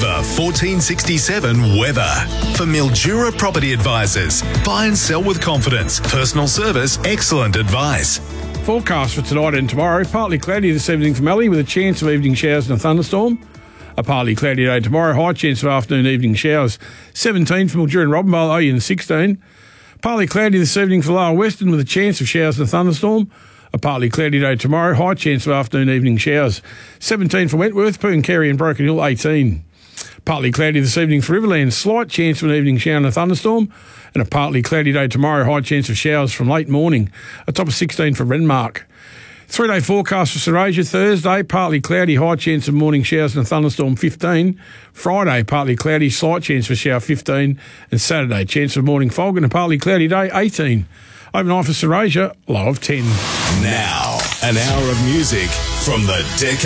River 1467 weather. For Mildura Property Advisors, buy and sell with confidence. Personal service, excellent advice. Forecast for tonight and tomorrow. Partly cloudy this evening for Mallee with a chance of evening showers and a thunderstorm. A partly cloudy day tomorrow. High chance of afternoon evening showers. 17 for Mildura and Robinvale, Oyen 16. Partly cloudy this evening for Lower Western with a chance of showers and a thunderstorm. A partly cloudy day tomorrow. High chance of afternoon evening showers. 17 for Wentworth, Pooncarry and Broken Hill 18. Partly cloudy this evening for Riverland. Slight chance of an evening shower and a thunderstorm. And a partly cloudy day tomorrow. High chance of showers from late morning. A top of 16 for Renmark. 3-day forecast for St Asia. Thursday, partly cloudy, high chance of morning showers and a thunderstorm 15. Friday, partly cloudy, slight chance for shower 15. And Saturday, chance of morning fog and a partly cloudy day 18. Overnight for St Asia, low of 10. Now, an hour of music from the decade.